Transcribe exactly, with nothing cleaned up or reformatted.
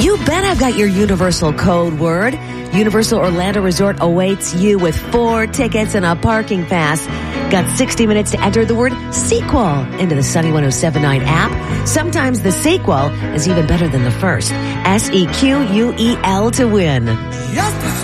You bet I've got your Universal code word. Universal Orlando Resort awaits you with four tickets and a parking pass. Got sixty minutes to enter the word sequel into the Sunny one oh seven point nine app. Sometimes the sequel is even better than the first. S E Q U E L to win. Yes,